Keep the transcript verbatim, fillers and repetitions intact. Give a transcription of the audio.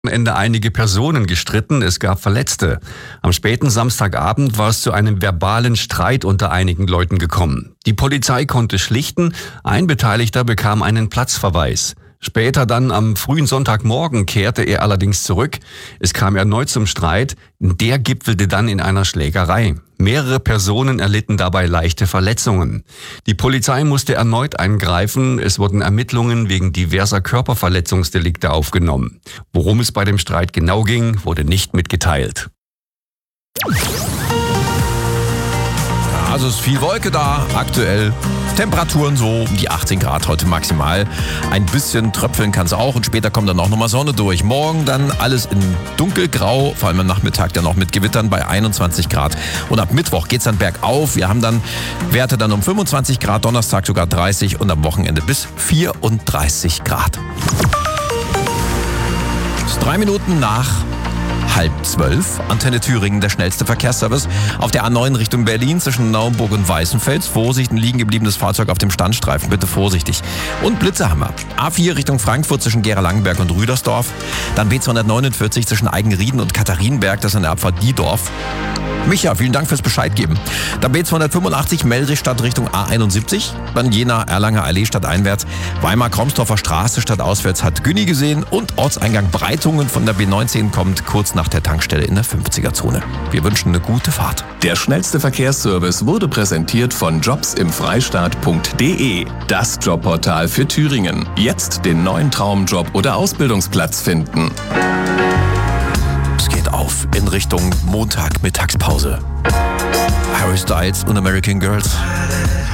Ende einige Personen gestritten, es gab Verletzte. Am späten Samstagabend war es zu einem verbalen Streit unter einigen Leuten gekommen. Die Polizei konnte schlichten, ein Beteiligter bekam einen Platzverweis. Später dann am frühen Sonntagmorgen kehrte er allerdings zurück. Es kam erneut zum Streit, der gipfelte dann in einer Schlägerei. Mehrere Personen erlitten dabei leichte Verletzungen. Die Polizei musste erneut eingreifen. Es wurden Ermittlungen wegen diverser Körperverletzungsdelikte aufgenommen. Worum es bei dem Streit genau ging, wurde nicht mitgeteilt. Also es ist viel Wolke da, aktuell. Temperaturen so um die achtzehn Grad heute maximal. Ein bisschen tröpfeln kann es auch und später kommt dann auch nochmal Sonne durch. Morgen dann alles in dunkelgrau, vor allem am Nachmittag dann auch mit Gewittern bei einundzwanzig Grad. Und ab Mittwoch geht's dann bergauf. Wir haben dann Werte dann um fünfundzwanzig Grad, Donnerstag sogar dreißig und am Wochenende bis vierunddreißig Grad. Es ist drei Minuten nach halb zwölf. Antenne Thüringen, der schnellste Verkehrsservice. Auf der A neun Richtung Berlin zwischen Naumburg und Weißenfels. Vorsicht, ein liegen gebliebenes Fahrzeug auf dem Standstreifen. Bitte vorsichtig. Und Blitze haben wir. A vier Richtung Frankfurt zwischen Gera-Langenberg und Rüdersdorf. Dann B zweihundertneunundvierzig zwischen Eigenrieden und Katharinenberg. Das ist an der Abfahrt Diedorf. Micha, vielen Dank fürs Bescheid geben. Dann B zweihundertfünfundachtzig Meldrichstadt Richtung A einundsiebzig. Dann Jena, Erlanger Allee stadteinwärts. Weimar-Kromsdorfer Straße stadtauswärts hat Günni gesehen. Und Ortseingang Breitungen von der B neunzehn kommt kurz nach der Tankstelle in der fünfziger-Zone. Wir wünschen eine gute Fahrt. Der schnellste Verkehrsservice wurde präsentiert von jobs im freistaat punkt de. Das Jobportal für Thüringen. Jetzt den neuen Traumjob oder Ausbildungsplatz finden. Es geht auf in Richtung Montag, Mittagspause. Harry Styles und American Girls.